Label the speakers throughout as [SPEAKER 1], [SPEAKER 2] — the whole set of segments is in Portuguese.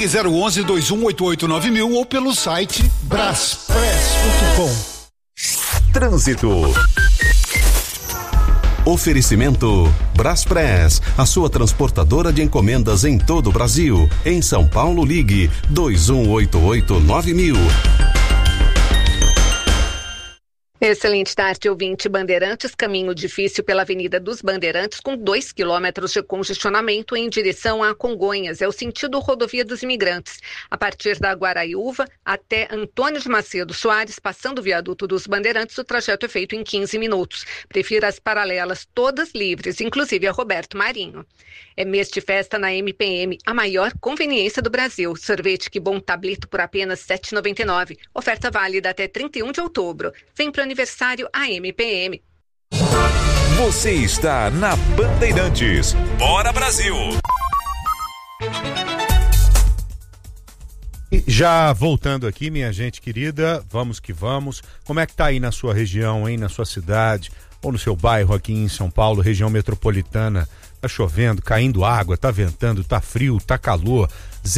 [SPEAKER 1] Ligue 011-2188-9000 ou pelo site braspress.com.
[SPEAKER 2] Trânsito. Oferecimento Braspress, a sua transportadora de encomendas em todo o Brasil. Em São Paulo, ligue 2188-9000.
[SPEAKER 3] Excelente tarde, ouvinte. Bandeirantes, caminho difícil pela Avenida dos Bandeirantes, com 2 quilômetros de congestionamento em direção a Congonhas. É o sentido rodovia dos Imigrantes. A partir da Guaraiúva até Antônio de Macedo Soares, passando o viaduto dos Bandeirantes, o trajeto é feito em 15 minutos. Prefira as paralelas todas livres, inclusive a Roberto Marinho. É mês de festa na MPM, a maior conveniência do Brasil. Sorvete Que Bom Tablito por apenas R$ 7,99. Oferta válida até 31 de outubro. Vem pro aniversário a MPM.
[SPEAKER 4] Você está na Bandeirantes. Bora Brasil!
[SPEAKER 5] Já voltando aqui, minha gente querida, vamos que vamos. Como é que tá aí na sua região, hein? Na sua cidade ou no seu bairro aqui em São Paulo, região metropolitana? Tá chovendo, caindo água, tá ventando, tá frio, tá calor.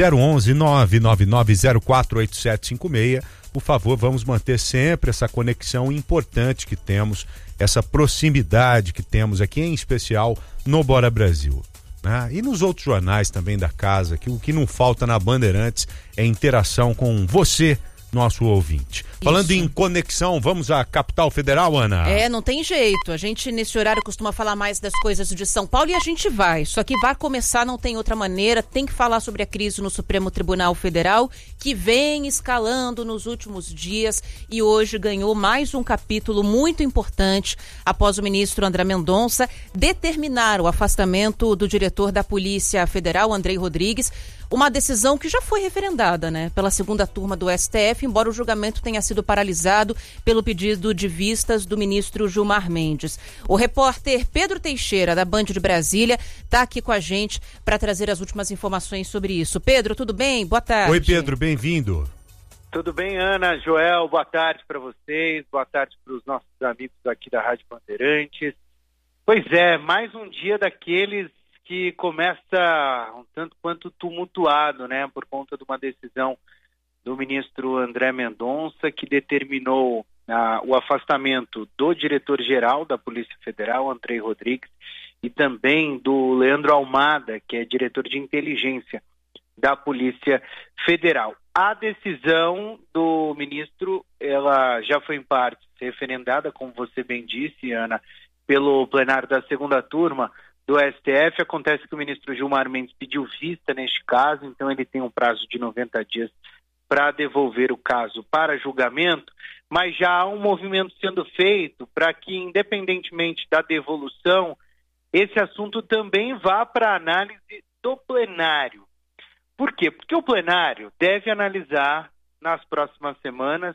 [SPEAKER 5] 011-999048756. Por favor, vamos manter sempre essa conexão importante que temos, essa proximidade que temos aqui, em especial no Bora Brasil, né? E nos outros jornais também da casa, que o que não falta na Bandeirantes é interação com você, nosso ouvinte. Falando em conexão, vamos à capital federal, Ana?
[SPEAKER 6] Não tem jeito. A gente, nesse horário, costuma falar mais das coisas de São Paulo e a gente vai. Só que vai começar, não tem outra maneira. Tem que falar sobre a crise no Supremo Tribunal Federal, que vem escalando nos últimos dias e hoje ganhou mais um capítulo muito importante após o ministro André Mendonça determinar o afastamento do diretor da Polícia Federal, Andrei Rodrigues. Uma decisão que já foi referendada, né, pela segunda turma do STF, embora o julgamento tenha sido paralisado pelo pedido de vistas do ministro Gilmar Mendes. O repórter Pedro Teixeira, da Band de Brasília, está aqui com a gente para trazer as últimas informações sobre isso. Pedro, tudo bem? Boa tarde.
[SPEAKER 5] Oi, Pedro, bem-vindo.
[SPEAKER 7] Tudo bem, Ana, Joel, boa tarde para vocês, boa tarde para os nossos amigos aqui da Rádio Bandeirantes. Pois é, mais um dia daqueles que começa um tanto quanto tumultuado, né, por conta de uma decisão do ministro André Mendonça, que determinou o afastamento do diretor-geral da Polícia Federal, Andrei Rodrigues, e também do Leandro Almada, que é diretor de inteligência da Polícia Federal. A decisão do ministro, ela já foi em parte referendada, como você bem disse, Ana, pelo plenário da segunda turma do STF. Acontece que o ministro Gilmar Mendes pediu vista neste caso, então ele tem um prazo de 90 dias para devolver o caso para julgamento, mas já há um movimento sendo feito para que, independentemente da devolução, esse assunto também vá para a análise do plenário. Por quê? Porque o plenário deve analisar nas próximas semanas.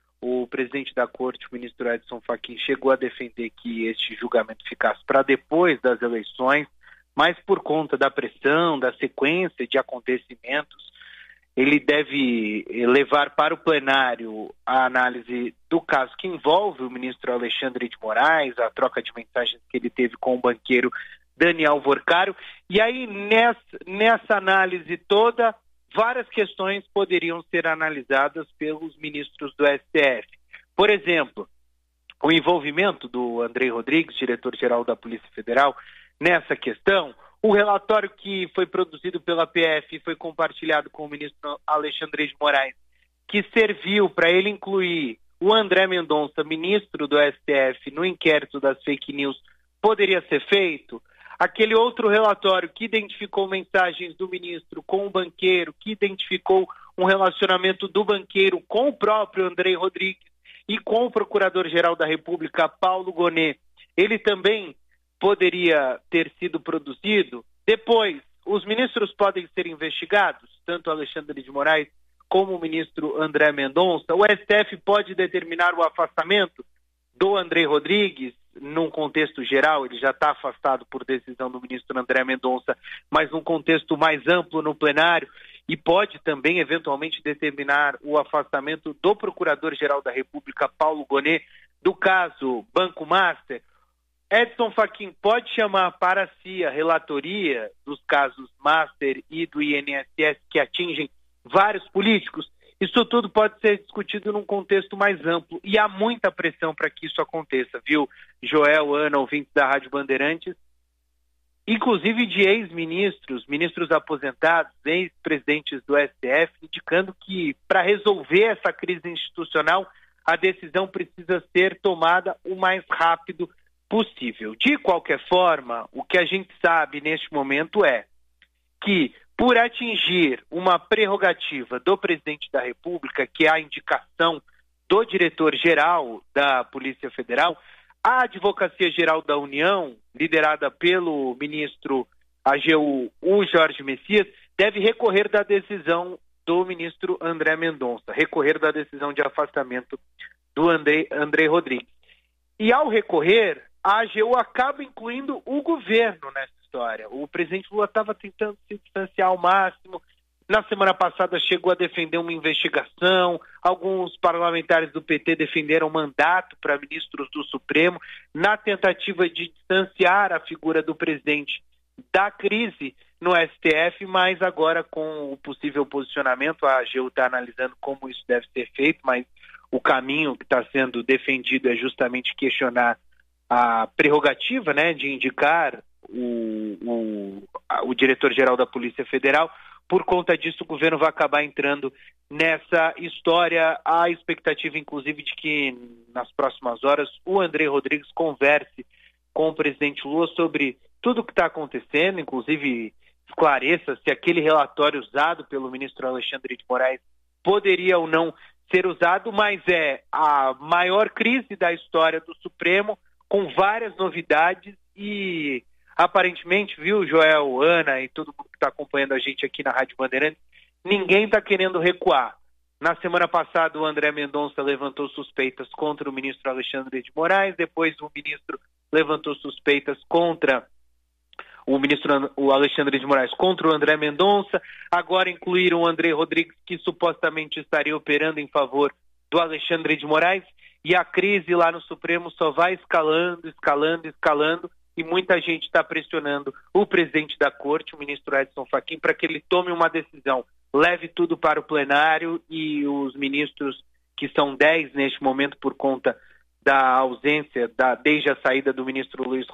[SPEAKER 7] O presidente da corte, o ministro Edson Fachin, chegou a defender que este julgamento ficasse para depois das eleições, mas por conta da pressão, da sequência de acontecimentos, ele deve levar para o plenário a análise do caso que envolve o ministro Alexandre de Moraes, a troca de mensagens que ele teve com o banqueiro Daniel Vorcaro, e aí nessa análise toda, várias questões poderiam ser analisadas pelos ministros do STF. Por exemplo, o envolvimento do Andrei Rodrigues, diretor-geral da Polícia Federal, nessa questão, o relatório que foi produzido pela PF e foi compartilhado com o ministro Alexandre de Moraes, que serviu para ele incluir o André Mendonça, ministro do STF, no inquérito das fake news, poderia ser feito. Aquele outro relatório que identificou mensagens do ministro com o banqueiro, que identificou um relacionamento do banqueiro com o próprio Andrei Rodrigues e com o Procurador-Geral da República, Paulo Gonet, ele também poderia ter sido produzido. Depois, os ministros podem ser investigados, tanto Alexandre de Moraes como o ministro André Mendonça. O STF pode determinar o afastamento do Andrei Rodrigues. Num contexto geral, ele já está afastado por decisão do ministro André Mendonça, mas num contexto mais amplo no plenário, e pode também, eventualmente, determinar o afastamento do Procurador-Geral da República, Paulo Gonet, do caso Banco Master. Edson Fachin pode chamar para si a relatoria dos casos Master e do INSS que atingem vários políticos? Isso tudo pode ser discutido num contexto mais amplo e há muita pressão para que isso aconteça, viu? Joel, Ana, ouvintes da Rádio Bandeirantes, inclusive de ex-ministros, ministros aposentados, ex-presidentes do STF, indicando que para resolver essa crise institucional, a decisão precisa ser tomada o mais rápido possível. De qualquer forma, o que a gente sabe neste momento é que, por atingir uma prerrogativa do presidente da República, que é a indicação do diretor-geral da Polícia Federal, a Advocacia Geral da União, liderada pelo ministro AGU, o Jorge Messias, deve recorrer da decisão do ministro André Mendonça, recorrer da decisão de afastamento do André Rodrigues. E ao recorrer, a AGU acaba incluindo o governo nessa história. O presidente Lula estava tentando se distanciar ao máximo. Na semana passada chegou a defender uma investigação, alguns parlamentares do PT defenderam mandato para ministros do Supremo, na tentativa de distanciar a figura do presidente da crise no STF, mas agora com o possível posicionamento, a AGU está analisando como isso deve ser feito, mas o caminho que está sendo defendido é justamente questionar a prerrogativa, né, de indicar o diretor-geral da Polícia Federal. Por conta disso, o governo vai acabar entrando nessa história. Há expectativa, inclusive, de que nas próximas horas o André Rodrigues converse com o presidente Lula sobre tudo o que está acontecendo, inclusive esclareça se aquele relatório usado pelo ministro Alexandre de Moraes poderia ou não ser usado, mas é a maior crise da história do Supremo, com várias novidades e aparentemente, viu, Joel, Ana e todo mundo que está acompanhando a gente aqui na Rádio Bandeirantes, ninguém está querendo recuar. Na semana passada, o André Mendonça levantou suspeitas contra o ministro Alexandre de Moraes, depois o ministro levantou suspeitas contra o Alexandre de Moraes contra o André Mendonça, agora incluíram o André Rodrigues, que supostamente estaria operando em favor do Alexandre de Moraes, e a crise lá no Supremo só vai escalando, e muita gente está pressionando o presidente da Corte, o ministro Edson Fachin, para que ele tome uma decisão, leve tudo para o plenário e os ministros, que são 10 neste momento por conta da ausência, desde a saída do ministro Luiz